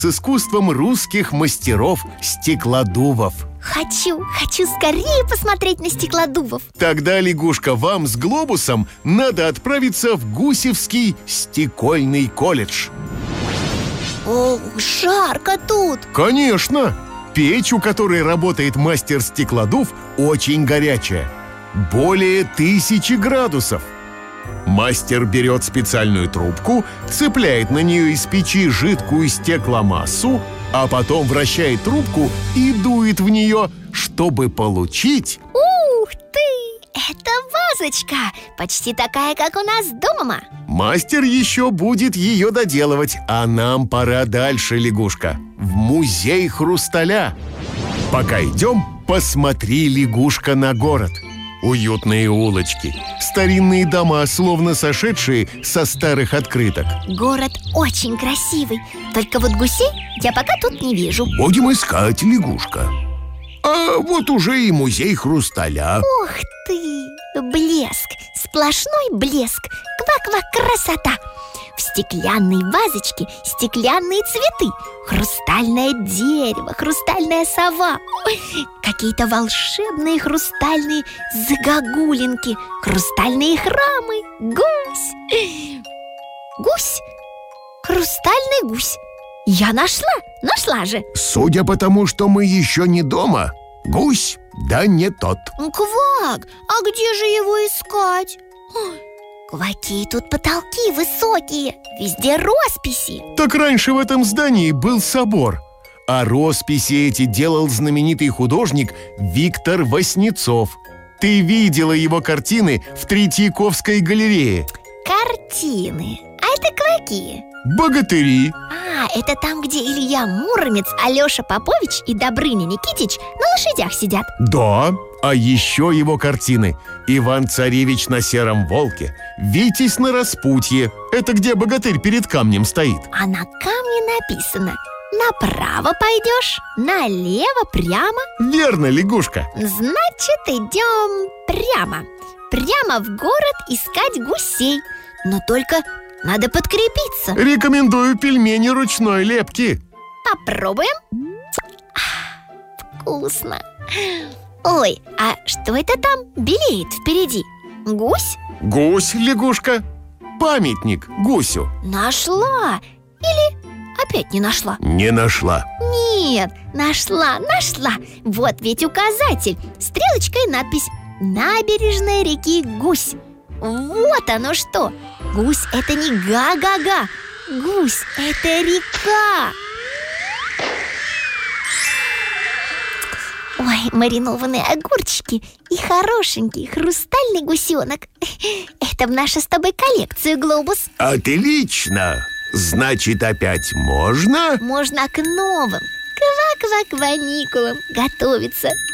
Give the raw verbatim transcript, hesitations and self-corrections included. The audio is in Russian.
с искусством русских мастеров-стеклодувов. Хочу, хочу скорее посмотреть на стеклодувов. Тогда, лягушка, вам с глобусом надо отправиться в Гусевский стекольный колледж. О, жарко тут. Конечно! Печь, у которой работает мастер-стеклодув, очень горячая. Более тысячи градусов. Мастер берет специальную трубку, цепляет на нее из печи жидкую стекломассу, а потом вращает трубку и дует в нее, чтобы получить... Ух ты! Это вазочка! Почти такая, как у нас дома. Мастер еще будет ее доделывать, а нам пора дальше, лягушка, в музей хрусталя. Пока идем, посмотри, лягушка, на город. Уютные улочки, старинные дома, словно сошедшие со старых открыток. Город очень красивый, только вот гусей я пока тут не вижу. Будем искать, лягушка. А вот уже и музей хрусталя. Ух ты! Блеск! Сплошной блеск! Ква-ква, красота! В стеклянной вазочке стеклянные цветы, хрустальное дерево, хрустальная сова. Ой, какие-то волшебные хрустальные загогулинки, хрустальные храмы, гусь. Гусь, хрустальный гусь. Я нашла, нашла же. Судя по тому, что мы еще не дома, гусь, да не тот. Квак, а где же его искать? Какие тут потолки высокие, везде росписи. Так раньше в этом здании был собор, а росписи эти делал знаменитый художник Виктор Васнецов. Ты видела его картины в Третьяковской галерее? Картины? А это какие? Богатыри. А, это там, где Илья Муромец, Алеша Попович и Добрыня Никитич на лошадях сидят. Да, а еще его картины: Иван-царевич на сером волке, Витязь на распутье. Это где богатырь перед камнем стоит. А на камне написано: направо пойдешь, налево, прямо. Верно, лягушка. Значит, идем прямо. Прямо в город искать гусей. Но только надо подкрепиться. Рекомендую пельмени ручной лепки. Попробуем. Вкусно. Ой, а что это там белеет впереди? Гусь? Гусь, лягушка. Памятник гусю. Нашла. Или опять не нашла? Не нашла. Нет, нашла, нашла. Вот ведь указатель. Стрелочка и надпись: набережная реки Гусь. Вот оно что. Гусь — это не га-га-га. Гусь — это река. Ой, маринованные огурчики и хорошенький хрустальный гусенок. Это в нашу с тобой коллекцию, Глобус. Отлично! Значит, опять можно? Можно к новым ква-ква-кваникулам готовиться.